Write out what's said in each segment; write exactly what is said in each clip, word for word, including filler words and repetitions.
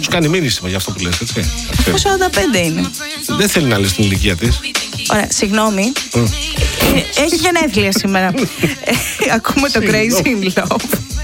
Σου κάνει μήνυση για αυτό που λες, έτσι. σαράντα πέντε είναι. Δεν θέλει να λες την ηλικία της. Ωραία, συγγνώμη. Mm. Ε, έχει γενέθλια σήμερα. ε, ακούμε το Crazy in Love.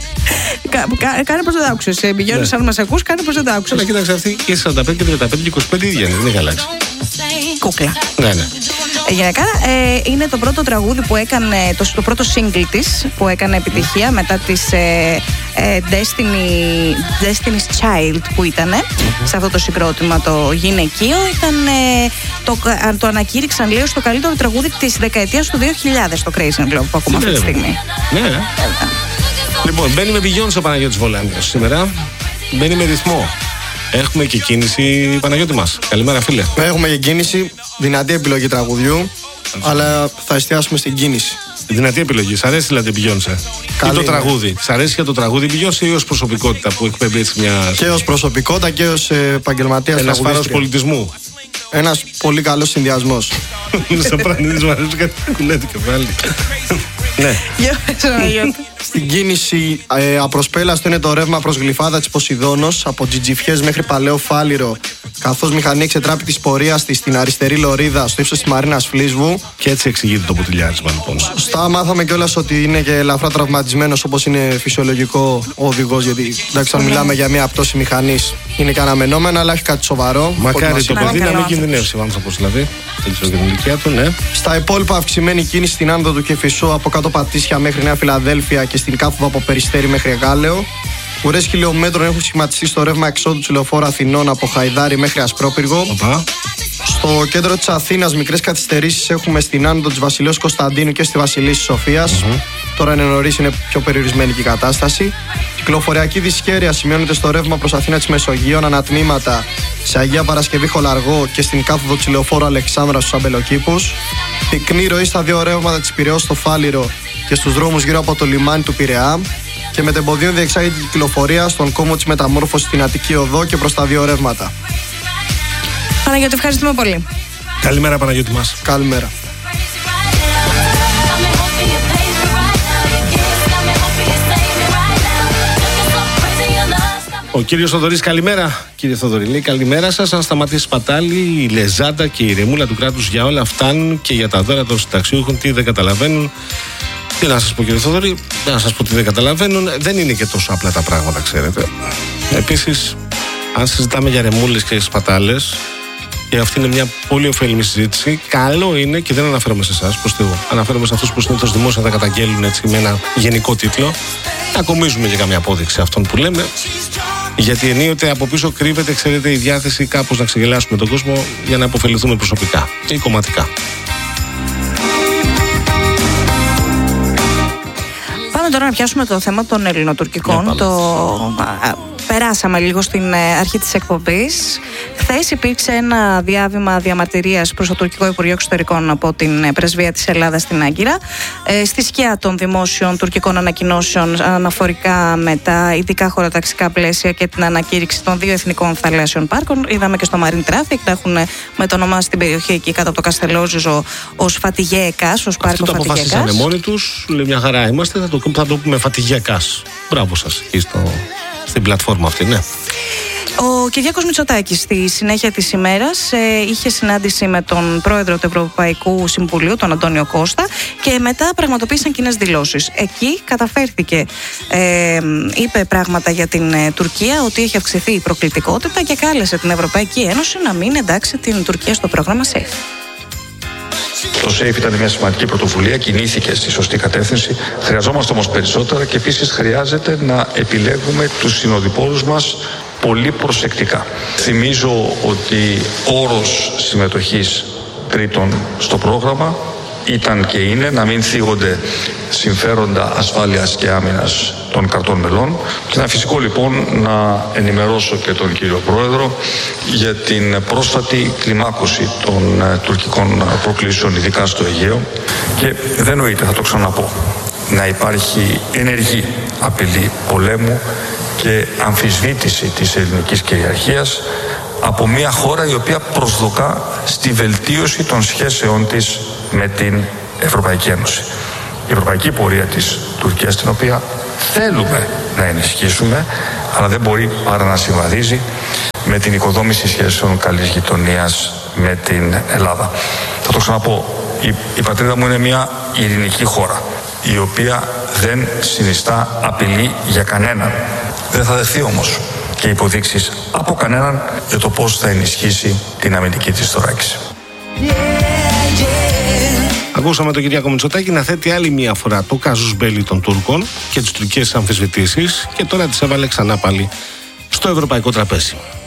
Κάνε πως δεν τα άκουσες. Πηγαίνεις αν μας ακούς, κάνε πως δεν τα άκουσες. Αλλά κοίταξε, αυτή και σαράντα πέντε και τριάντα πέντε και είκοσι πέντε ίδια είναι, δεν έχει αλλάξει. Κούκλα. Ναι, ναι. Γενικά ε, είναι το πρώτο τραγούδι που έκανε, το, το πρώτο single της που έκανε επιτυχία μετά της ε, ε, Destiny, Destiny's Child που ήταν mm-hmm. σε αυτό το συγκρότημα το γυναικείο. Ήταν, ε, το, το ανακήρυξαν λίγο στο καλύτερο τραγούδι της δεκαετίας του δύο χιλιάδες, το Crazy in Love που ακούμε αυτή τη στιγμή. Ναι, ναι. Λοιπόν, μπαίνει με Beyoncé ο Παναγιώτης Βολάνιος σήμερα. Μπαίνει με ρυθμό. Έχουμε και κίνηση, Παναγιώτη μας. Καλημέρα, φίλε. Έχουμε και κίνηση, δυνατή επιλογή τραγουδιού, αλλά θα εστιάσουμε στην κίνηση. Δυνατή επιλογή. Σ' αρέσει δηλαδή η Beyoncé? Ή το τραγούδι? Σ' αρέσει για το τραγούδι η Beyoncé ή ως προσωπικότητα που εκπέμπει έτσι μια. Και ως προσωπικότητα και ως επαγγελματίας τραγουδίστρια. Ένας φάρος πολιτισμού. Ένας πολύ καλός συνδυασμός. Στο πρανίδι μου αρέσει κάτι κουνέται και πάλι. Ναι. Στην κίνηση ε, απροσπέλαστο είναι το ρεύμα προς Γλυφάδα της Ποσειδώνος, από Τζιτζιφιές μέχρι Παλαιό Φάληρο, καθώς μηχανή εξετράπη της πορείας της στην αριστερή λωρίδα στο ίσος της Μαρίνας Φλίσβου. Και έτσι εξηγείται το ποτηλιάρισμα, λοιπόν. Σωστά, μάθαμε κιόλας ότι είναι και ελαφρά τραυματισμένος, όπως είναι φυσιολογικό ο οδηγός, γιατί εντάξει, αν μιλάμε για μια πτώση μηχανής είναι και αναμενόμενα, αλλά έχει κάτι σοβαρό. Μακάρι το παιδί να μην κινδυνεύσει ο άνθρωπος, δηλαδή. Δεν ξέρω την ηλικία του, ναι. Στα υπόλοιπα, αυξημένη κίνηση στην άνοδο του Κεφισού από κάτω Πατήσια μέχρι Νέα Φιλαδέλφια και στην Κάφουδο από Περιστέρι μέχρι Γάλεο. Ουρές χιλιόμετρων έχουν σχηματιστεί στο ρεύμα εξόδου του λεωφόρου Αθηνών από Χαϊδάρι μέχρι Ασπρόπυργο. Οπα. Στο κέντρο της Αθήνας μικρές καθυστερήσεις έχουμε στην άνοδο της Βασιλέως Κωνσταντίνου και στη Βασιλής Σοφίας. Mm-hmm. Τώρα είναι νωρίς, είναι πιο περιορισμένη και η κατάσταση. Κυκλοφοριακή δυσχέρεια σημειώνεται στο ρεύμα προς Αθήνα της Μεσογείων, ανατμήματα σε Αγία Παρασκευή Χολαργό και στην κάθοδο του λεωφόρου Αλεξάνδρα στους Αμπελοκήπους. Πυκνή ροή στα δύο ρεύματα της Πειραιώς στο Φάληρο και στους δρόμους γύρω από το λιμάνι του Πειραιά. Και με τεμποδίων διεξάγεται η κυκλοφορία στον κόμμο της Μεταμόρφωσης στην Αττική Οδό και προς τα δύο ρεύματα. Παναγιώτη, ευχαριστούμε πολύ. Καλημέρα, Παναγιώτη μας. Καλημέρα. Ο κύριος Θοδωρής, καλημέρα. Κύριε Θοδωρή, λέει καλημέρα σας. Αν σταματήσει πατάλη, η λεζάντα και η ρεμούλα του κράτους για όλα φτάνουν και για τα δώρα των συνταξιούχων τι δεν καταλαβαίνουν. Τι να σας πω, κύριε Θοδωρή, να σας πω τι δεν καταλαβαίνουν. Δεν είναι και τόσο απλά τα πράγματα, ξέρετε. Επίσης, αν συζητάμε για ρεμούλες και σπατάλες, και αυτή είναι μια πολύ ωφέλιμη συζήτηση, καλό είναι, και δεν αναφέρομαι σε εσάς, προς Θεού, αναφέρομαι σε αυτούς που συνήθως δημόσια τα καταγγέλνουν έτσι με ένα γενικό τίτλο, να κομίζουμε και καμία απόδειξη αυτών που λέμε. Γιατί ενίοτε από πίσω κρύβεται, ξέρετε, η διάθεση κάπως να ξεγελάσουμε τον κόσμο για να αποφεληθούμε προσωπικά ή κομματικά. Πάμε τώρα να πιάσουμε το θέμα των ελληνοτουρκικών. Ναι, το... Περάσαμε λίγο στην αρχή της εκπομπής. Χθες υπήρξε ένα διάβημα διαμαρτυρίας προς το τουρκικό Υπουργείο Εξωτερικών από την πρεσβεία της Ελλάδας στην Άγκυρα, ε, στη σκιά των δημόσιων τουρκικών ανακοινώσεων αναφορικά με τα ειδικά χωροταξικά πλαίσια και την ανακήρυξη των δύο εθνικών θαλάσσιων πάρκων. Είδαμε και στο Marine Traffic, τα έχουν μετονομάσει την περιοχή εκεί κάτω από το Καστελόζιζο ως Φατιγέκας, ως πάρκο Φατιγέκας. Αυτό το αποφάσισανε μόνοι τους, λέει μια χαρά είμαστε, θα το, θα το πούμε Φατιγέκας. Μπράβο σας, εκεί στο... στην πλατφόρμα αυτή, ναι. Ο Κυριάκος Μητσοτάκης στη συνέχεια της ημέρας ε, είχε συνάντηση με τον πρόεδρο του Ευρωπαϊκού Συμβουλίου, τον Αντώνιο Κώστα, και μετά πραγματοποίησαν κοινές δηλώσεις. Εκεί καταφέρθηκε, ε, είπε πράγματα για την ε, Τουρκία, ότι έχει αυξηθεί η προκλητικότητα και κάλεσε την Ευρωπαϊκή Ένωση να μην εντάξει την Τουρκία στο πρόγραμμα SAFE. Το SAFE ήταν μια σημαντική πρωτοβουλία, κινήθηκε στη σωστή κατεύθυνση. Χρειαζόμαστε όμως περισσότερα και επίσης χρειάζεται να επιλέγουμε τους συνοδοιπόρους μας πολύ προσεκτικά. Θυμίζω ότι όρος συμμετοχής τρίτων στο πρόγραμμα ήταν και είναι να μην θίγονται συμφέροντα ασφάλειας και άμυνας των κρατών μελών. Και είναι φυσικό λοιπόν να ενημερώσω και τον κύριο Πρόεδρο για την πρόσφατη κλιμάκωση των τουρκικών προκλήσεων, ειδικά στο Αιγαίο. Και δεν νοείται, θα το ξαναπώ, να υπάρχει ενεργή απειλή πολέμου και αμφισβήτηση της ελληνικής κυριαρχίας από μια χώρα η οποία προσδοκά στη βελτίωση των σχέσεών της με την Ευρωπαϊκή Ένωση. Η ευρωπαϊκή πορεία της Τουρκίας, την οποία θέλουμε να ενισχύσουμε, αλλά δεν μπορεί παρά να συμβαδίζει με την οικοδόμηση σχέσεων καλής γειτονίας με την Ελλάδα. Θα το ξαναπώ, η, η πατρίδα μου είναι μια ειρηνική χώρα, η οποία δεν συνιστά απειλή για κανέναν. Δεν θα δεχθεί όμως και υποδείξεις από κανέναν για το πώς θα ενισχύσει την αμυντική της θωράκιση. Yeah, yeah. Ακούσαμε τον Κυριάκο Μητσοτάκη να θέτει άλλη μία φορά το κάζους μπέλι των Τούρκων και τις τουρκικές αμφισβητήσεις και τώρα τις έβαλε ξανά πάλι στο ευρωπαϊκό τραπέζι.